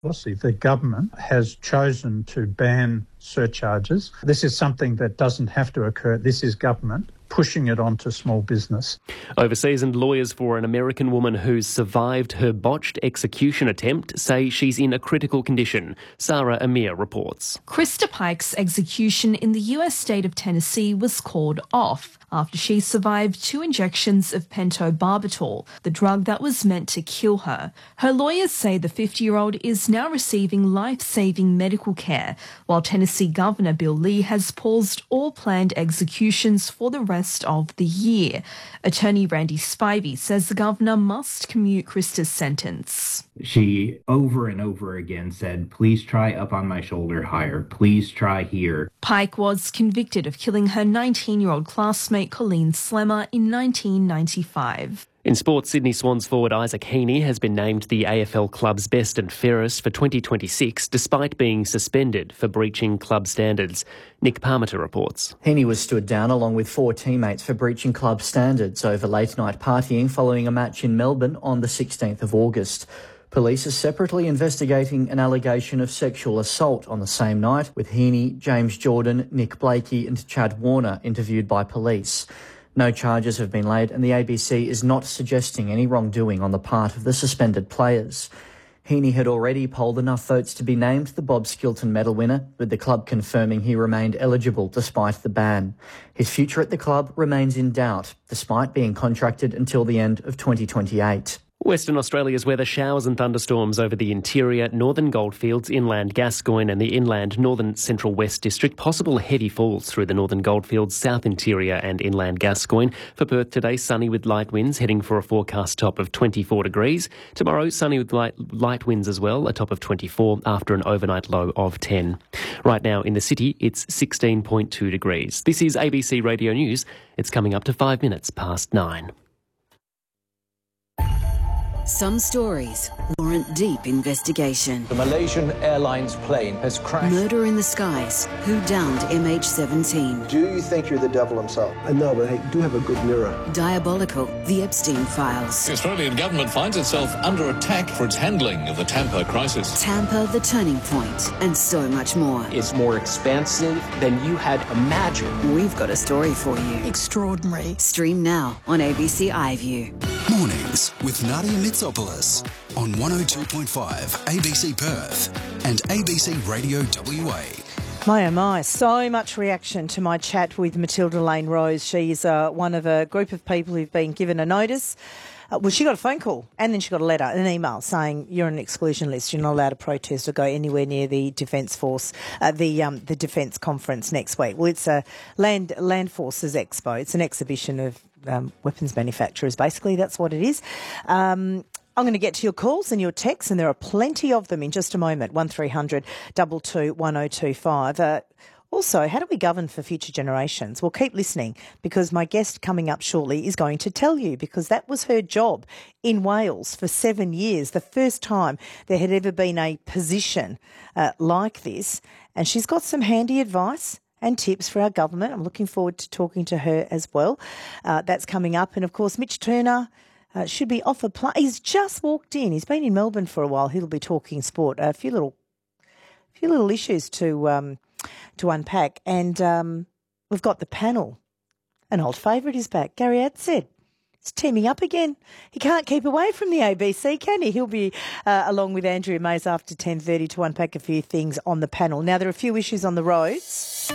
Policy. The government has chosen to ban surcharges. This is something that doesn't have to occur. This is government pushing it onto small business. Overseas, and lawyers for an American woman who's survived her botched execution attempt say she's in a critical condition. Sarah Amir reports. Krista Pike's execution in the US state of Tennessee was called off after she survived 2 injections of pentobarbital, the drug that was meant to kill her. Her lawyers say the 50-year-old is now receiving life-saving medical care, while Tennessee Governor Bill Lee has paused all planned executions for the rest of the year. Attorney Randy Spivey says the governor must commute Krista's sentence. She over and over again said, "Please try up on my shoulder higher. Please try here." Pike was convicted of killing her 19-year-old classmate Colleen Slemmer in 1995. In sports, Sydney Swans forward Isaac Heaney has been named the AFL club's best and fairest for 2026, despite being suspended for breaching club standards. Nick Parmenter reports. Heaney was stood down along with 4 teammates for breaching club standards over late-night partying following a match in Melbourne on the 16th of August. Police are separately investigating an allegation of sexual assault on the same night, with Heaney, James Jordan, Nick Blakey and Chad Warner interviewed by police. No charges have been laid and the ABC is not suggesting any wrongdoing on the part of the suspended players. Heaney had already polled enough votes to be named the Bob Skilton medal winner, with the club confirming he remained eligible despite the ban. His future at the club remains in doubt, despite being contracted until the end of 2028. Western Australia's weather: showers and thunderstorms over the interior, northern goldfields, inland Gascoyne and the inland northern central west district. Possible heavy falls through the northern goldfields, south interior and inland Gascoyne. For Perth today, sunny with light winds, heading for a forecast top of 24 degrees. Tomorrow, sunny with light winds as well, a top of 24 after an overnight low of 10. Right now in the city, it's 16.2 degrees. This is ABC Radio News. It's coming up to 5 minutes past 9. Some stories warrant deep investigation. The Malaysian Airlines plane has crashed. Murder in the skies. Who downed MH17? Do you think you're the devil himself? No, but I do have a good mirror. Diabolical. The Epstein Files. The Australian government finds itself under attack for its handling of the Tampa crisis. Tampa, the turning point, and so much more. It's more expansive than you had imagined. We've got a story for you. Extraordinary. Stream now on ABC iView. Mornings with Nadia Mitsopoulos on 102.5 ABC Perth and ABC Radio WA. My oh my, so much reaction to my chat with Matilda Lane Rose. She's one of a group of people who've been given a notice. She got a phone call and then she got a letter, an email saying you're on an exclusion list. You're not allowed to protest or go anywhere near the Defence Force, the Defence Conference next week. Well, it's a Land Forces Expo. It's an exhibition of weapons manufacturers, basically. That's what it is. I'm going to get to your calls and your texts, and there are plenty of them in just a moment. 1300 22 1025. Also, how do we govern for future generations? Well, keep listening, because my guest coming up shortly is going to tell you, because that was her job in Wales for 7 years, the first time there had ever been a position like this. And she's got some handy advice and tips for our government. I'm looking forward to talking to her as well. That's coming up. And, of course, Mitch Turner should be off a plane. He's just walked in. He's been in Melbourne for a while. He'll be talking sport. A few little issues to unpack. And we've got the panel. An old favourite is back. Gary Adsett. He's teaming up again. He can't keep away from the ABC, can he? He'll be along with Andrea Mays after 10:30 to unpack a few things on the panel. Now, there are a few issues on the roads.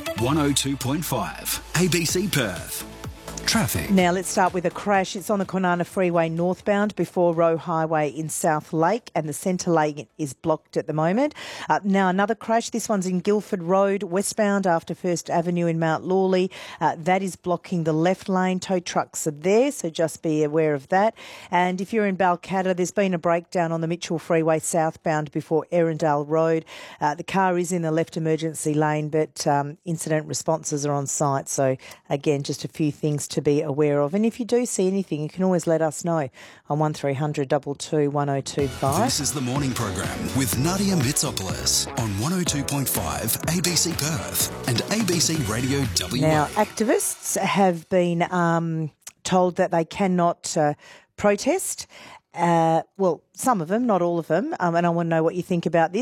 102.5 ABC Perth. Traffic. Now, let's start with a crash. It's on the Kwinana Freeway northbound before Roe Highway in South Lake, and the centre lane is blocked at the moment. Now, another crash. This one's in Guildford Road westbound after First Avenue in Mount Lawley. That is blocking the left lane. Tow trucks are there, so just be aware of that. And if you're in Balcatta, there's been a breakdown on the Mitchell Freeway southbound before Erindale Road. The car is in the left emergency lane, but incident responses are on site. So, again, just a few things to be aware of. And if you do see anything, you can always let us know on 1300 22 1025. This is the morning program with Nadia Mitsopoulos on 102.5 ABC Perth and ABC Radio WA. Now, activists have been told that they cannot protest. Well, some of them, not all of them. And I want to know what you think about this.